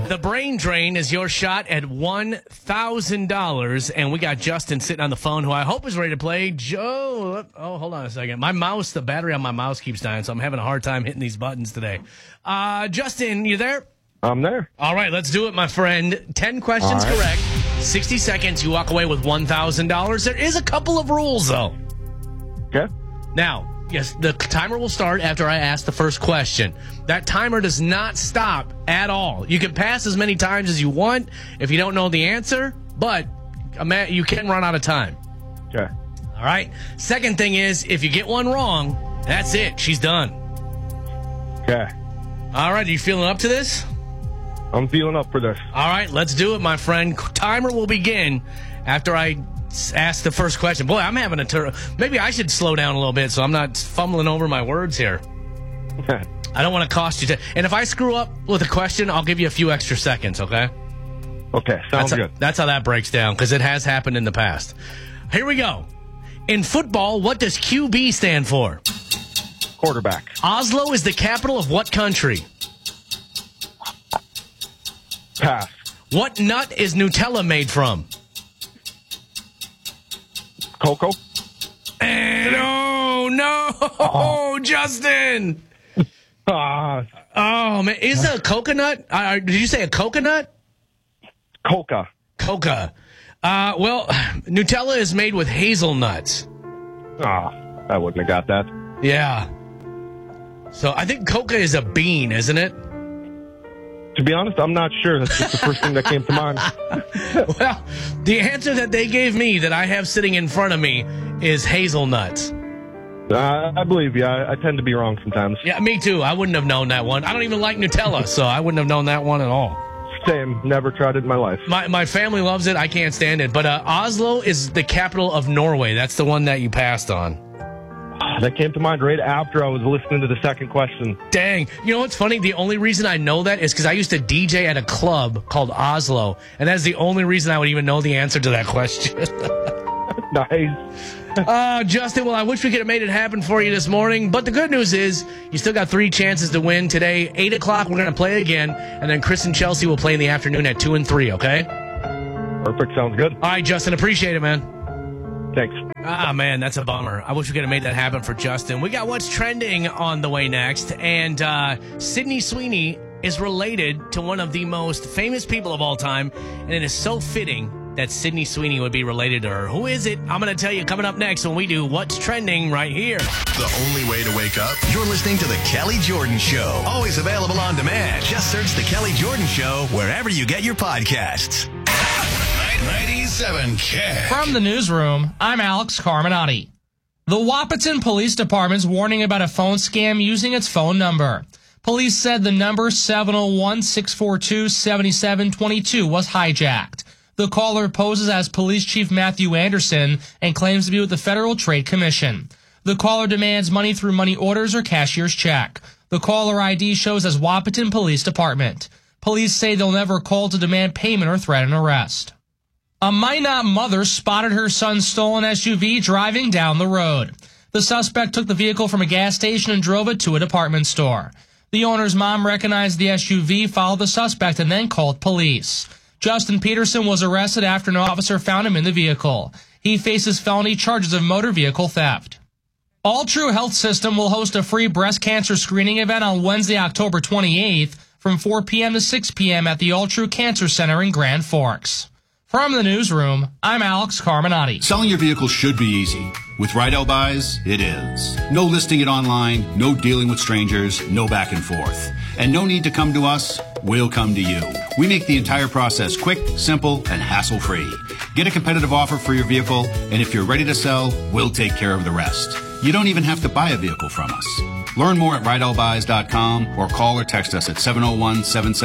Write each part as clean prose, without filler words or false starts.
The brain drain is your shot at $1,000. And we got Justin sitting on the phone, who I hope is ready to play. Joe. Oh, hold on a second. My mouse, the battery on my mouse keeps dying, so I'm having a hard time hitting these buttons today. Justin, you there? I'm there. All right, let's do it, my friend. 10 questions correct. 60 seconds. You walk away with $1,000. There is a couple of rules, though. Okay. Now, yes, the timer will start after I ask the first question. That timer does not stop at all. You can pass as many times as you want if you don't know the answer, but you can run out of time. Okay. All right? Second thing is, if you get one wrong, that's it. She's done. Okay. All right, are you feeling up to this? I'm feeling up for this. All right, let's do it, my friend. Timer will begin after I ask the first question. Boy, I'm having a turn. Maybe I should slow down a little bit so I'm not fumbling over my words here. I don't want to cost you. And if I screw up with a question, I'll give you a few extra seconds, okay? Okay, sounds good. That's how that breaks down, because it has happened in the past. Here we go. In football, what does QB stand for? Quarterback. Oslo is the capital of what country? Pass. What nut is Nutella made from? Cocoa. And no, Justin. Oh, man. Is a coconut? Did you say a coconut? Coca. Coca. Well, Nutella is made with hazelnuts. I wouldn't have got that. Yeah. So I think coca is a bean, isn't it? To be honest, I'm not sure. That's just the first thing that came to mind. Well, the answer that they gave me that I have sitting in front of me is hazelnuts. I believe you. I tend to be wrong sometimes. Yeah, me too. I wouldn't have known that one. I don't even like Nutella, so I wouldn't have known that one at all. Same. Never tried it in my life. My family loves it. I can't stand it. But Oslo is the capital of Norway. That's the one that you passed on. That came to mind right after I was listening to the second question. Dang. You know what's funny? The only reason I know that is because I used to DJ at a club called Oslo, and that's the only reason I would even know the answer to that question. Nice. Justin, well, I wish we could have made it happen for you this morning, but the good news is you still got 3 chances to win today. 8 o'clock, we're going to play again, and then Chris and Chelsea will play in the afternoon at 2 and 3, okay? Perfect. Sounds good. All right, Justin, appreciate it, man. Thanks. Man, that's a bummer. I wish we could have made that happen for Justin. We got What's Trending on the way next, and Sydney Sweeney is related to one of the most famous people of all time, and it is so fitting that Sydney Sweeney would be related to her. Who is it? I'm going to tell you coming up next when we do What's Trending right here. The only way to wake up? You're listening to The Kelly Jordan Show. Always available on demand. Just search The Kelly Jordan Show wherever you get your podcasts. 97 K. From the newsroom, I'm Alex Carminati. The Wahpeton Police Department's warning about a phone scam using its phone number. Police said the number 701-642-7722 was hijacked. The caller poses as Police Chief Matthew Anderson and claims to be with the Federal Trade Commission. The caller demands money through money orders or cashier's check. The caller ID shows as Wahpeton Police Department. Police say they'll never call to demand payment or threaten arrest. A Minot mother spotted her son's stolen SUV driving down the road. The suspect took the vehicle from a gas station and drove it to a department store. The owner's mom recognized the SUV, followed the suspect, and then called police. Justin Peterson was arrested after an officer found him in the vehicle. He faces felony charges of motor vehicle theft. All True Health System will host a free breast cancer screening event on Wednesday, October 28th from 4 p.m. to 6 p.m. at the All True Cancer Center in Grand Forks. From the newsroom, I'm Alex Carminati. Selling your vehicle should be easy. With Rydell Buys, it is. No listing it online, no dealing with strangers, no back and forth. And no need to come to us, we'll come to you. We make the entire process quick, simple, and hassle-free. Get a competitive offer for your vehicle, and if you're ready to sell, we'll take care of the rest. You don't even have to buy a vehicle from us. Learn more at RydellBuys.com or call or text us at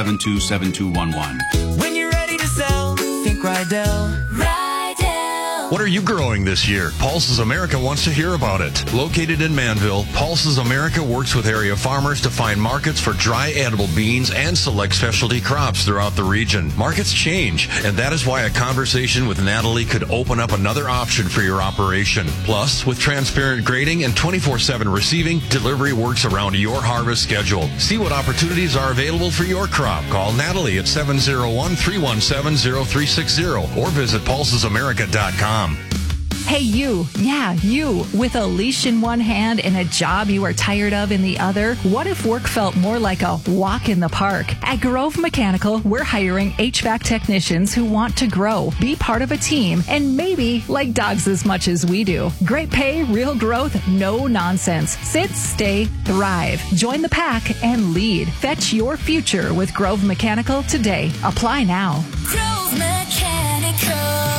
701-772-7211. When you're ready to sell, think Rydell. Rydell. What are you growing this year? Pulses America wants to hear about it. Located in Manville, Pulses America works with area farmers to find markets for dry edible beans and select specialty crops throughout the region. Markets change, and that is why a conversation with Natalie could open up another option for your operation. Plus, with transparent grading and 24/7 receiving, delivery works around your harvest schedule. See what opportunities are available for your crop. Call Natalie at 701-317-0360 or visit pulsesamerica.com. Hey, you. Yeah, you. With a leash in one hand and a job you are tired of in the other, what if work felt more like a walk in the park? At Grove Mechanical, we're hiring HVAC technicians who want to grow, be part of a team, and maybe like dogs as much as we do. Great pay, real growth, no nonsense. Sit, stay, thrive. Join the pack and lead. Fetch your future with Grove Mechanical today. Apply now. Grove Mechanical.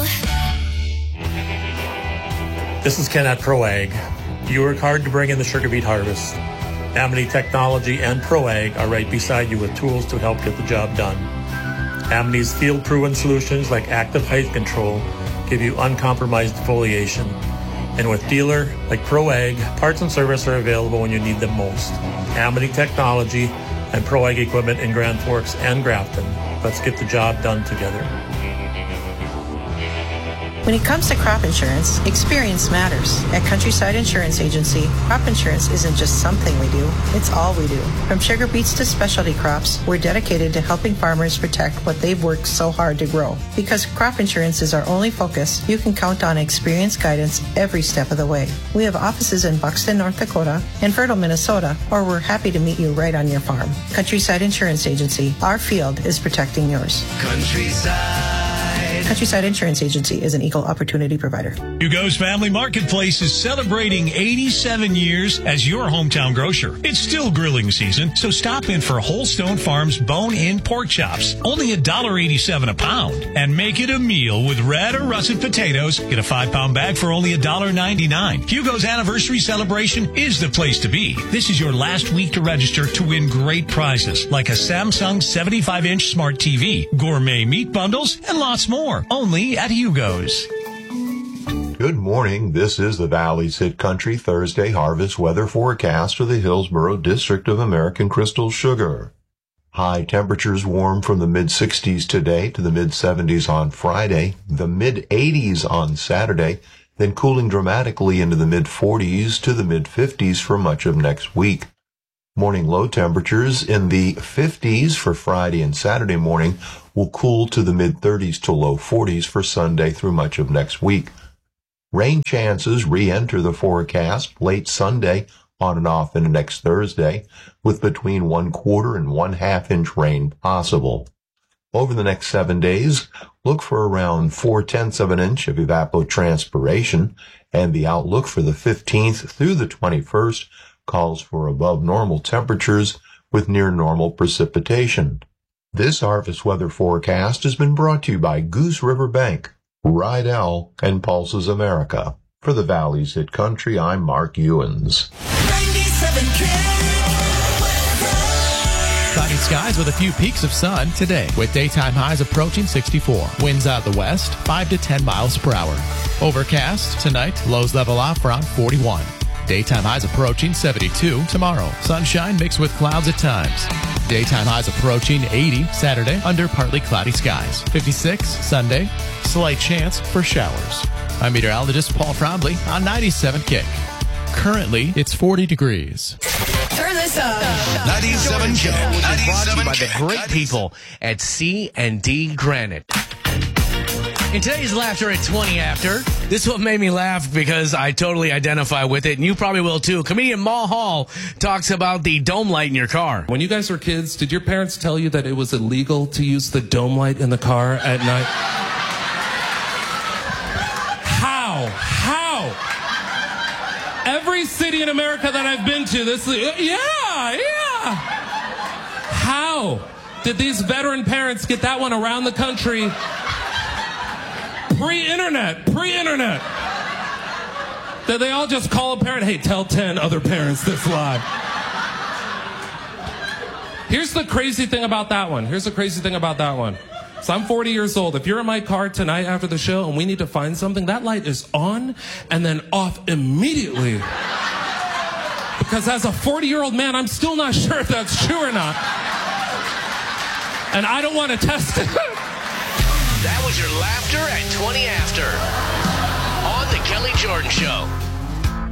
This is Ken at ProAg. You work hard to bring in the sugar beet harvest. Amity Technology and ProAg are right beside you with tools to help get the job done. Amity's field-proven solutions like active height control give you uncompromised foliation. And with dealer like ProAg, parts and service are available when you need them most. Amity Technology and ProAg equipment in Grand Forks and Grafton. Let's get the job done together. When it comes to crop insurance, experience matters. At Countryside Insurance Agency, crop insurance isn't just something we do, it's all we do. From sugar beets to specialty crops, we're dedicated to helping farmers protect what they've worked so hard to grow. Because crop insurance is our only focus, you can count on experienced guidance every step of the way. We have offices in Buxton, North Dakota, and Fertile, Minnesota, or we're happy to meet you right on your farm. Countryside Insurance Agency, our field is protecting yours. Countryside Insurance Agency is an equal opportunity provider. Hugo's Family Marketplace is celebrating 87 years as your hometown grocer. It's still grilling season, so stop in for Whole Stone Farms bone-in pork chops. Only $1.87 a pound. And make it a meal with red or russet potatoes. Get a 5-pound bag for only $1.99. Hugo's anniversary celebration is the place to be. This is your last week to register to win great prizes like a Samsung 75-inch smart TV, gourmet meat bundles, and lots more. Only at Hugo's. Good morning. This is the Valley's Hit Country Thursday harvest weather forecast for the Hillsborough District of American Crystal Sugar. High temperatures warm from the mid-60s today to the mid-70s on Friday, the mid-80s on Saturday, then cooling dramatically into the mid-40s to the mid-50s for much of next week. Morning low temperatures in the 50s for Friday and Saturday morning will cool to the mid-30s to low 40s for Sunday through much of next week. Rain chances re-enter the forecast late Sunday on and off into next Thursday, with between 1/4 and 1/2 inch rain possible. Over the next 7 days, look for around 4/10 of an inch of evapotranspiration, and the outlook for the 15th through the 21st calls for above normal temperatures with near normal precipitation. This harvest weather forecast has been brought to you by Goose River Bank, Rydell, and Pulses America. For the Valley's Hit Country, I'm Mark Ewens. Cloudy skies with a few peaks of sun today, with daytime highs approaching 64. Winds out of the west, 5 to 10 miles per hour. Overcast tonight, lows level off around 41. Daytime highs approaching 72 tomorrow. Sunshine mixed with clouds at times. Daytime highs approaching 80 Saturday under partly cloudy skies. 56 Sunday. Slight chance for showers. I'm meteorologist Paul Frombley on 97 Kick. Currently, it's 40 degrees. Turn this up. 97 Kick. Brought to you by the great people at C&D Granite. In today's Laughter at 20 After, this one made me laugh because I totally identify with it, and you probably will too. Comedian Mal Hall talks about the dome light in your car. When you guys were kids, did your parents tell you that it was illegal to use the dome light in the car at night? How? Every city in America that I've been to, yeah. How did these veteran parents get that one around the country? Pre-internet. Did they all just call a parent, hey, tell 10 other parents this lie? Here's the crazy thing about that one. So I'm 40 years old. If you're in my car tonight after the show and we need to find something, that light is on and then off immediately. Because as a 40-year-old man, I'm still not sure if that's true or not. And I don't want to test it. That was your laughter at 20 after on The Kelly Jordan Show.